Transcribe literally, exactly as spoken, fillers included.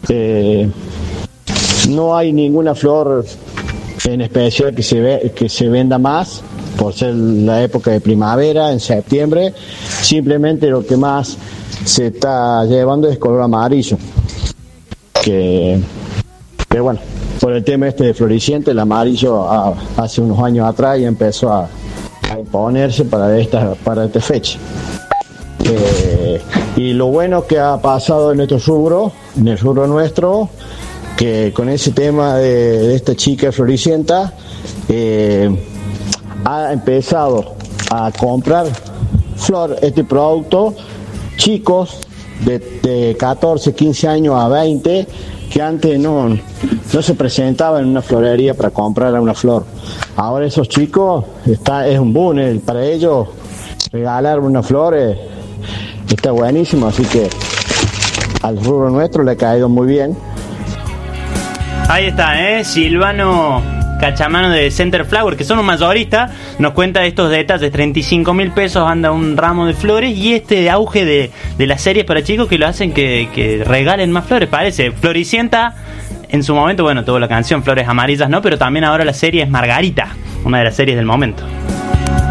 Eh, no hay ninguna flor en especial que se ve, que se venda más por ser la época de primavera, en septiembre. Simplemente lo que más se está llevando es color amarillo, que, que bueno, por el tema este de floriciente, el amarillo a, hace unos años atrás ya empezó a, a imponerse para esta, para esta fecha. Eh, y lo bueno que ha pasado en nuestro rubro, en el rubro nuestro, que con ese tema de, de esta chica floricienta, eh, ha empezado a comprar flor, este producto, chicos de, de catorce, quince años a veinte, que antes no, no se presentaban en una florería para comprar una flor. Ahora esos chicos, está, es un boom, eh, para ellos regalar una flor eh, está buenísimo, así que al rubro nuestro le ha caído muy bien. Ahí está, ¿eh? Silvano Cachamano de Center Flower, que son un mayorista, nos cuenta estos detalles. Treinta y cinco mil pesos anda un ramo de flores, y este auge de, de las series para chicos que lo hacen que, que regalen más flores, parece. Floricienta, en su momento, bueno, tuvo la canción Flores Amarillas, ¿no? Pero también ahora la serie es Margarita, una de las series del momento.